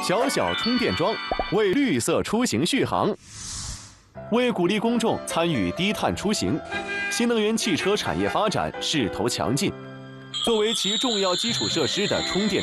小小充电桩，为绿色出行续航。为鼓励公众参与低碳出行，新能源汽车产业发展势头强劲。作为其重要基础设施的充电